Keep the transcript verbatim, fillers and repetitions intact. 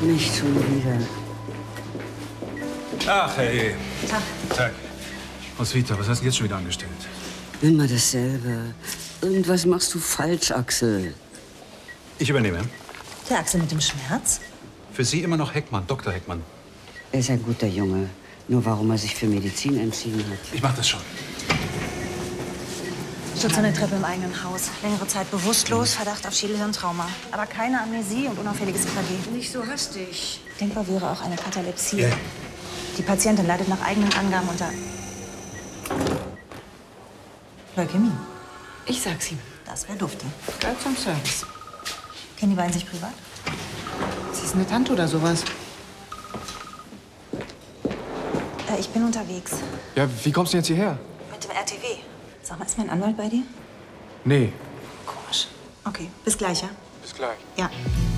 Nicht schon wieder. Ach, hey. Tag. Tag. Roswitha, was hast du jetzt schon wieder angestellt? Immer dasselbe. Irgendwas machst du falsch, Axel. Ich übernehme. Der Axel mit dem Schmerz? Für Sie immer noch Heckmann, Doktor Heckmann. Er ist ein guter Junge. Nur warum er sich für Medizin entschieden hat. Ich mach das schon. Sturz an der Treppe im eigenen Haus. Längere Zeit bewusstlos, Verdacht auf Schädelhirntrauma. Aber keine Amnesie und unauffälliges E K G. Nicht so hastig. Denkbar wäre auch eine Katalepsie. Ja. Die Patientin leidet nach eigenen Angaben unter Leukämie. Ich sag's ihm. Das wäre dufte. Gehört zum Service. Kennen die beiden sich privat? Sie ist eine Tante oder sowas. Äh, ich bin unterwegs. Ja, wie kommst du jetzt hierher? Mit dem R T W. Sag mal, ist mein Anwalt bei dir? Nee. Komisch. Okay, bis gleich, ja? Bis gleich. Ja.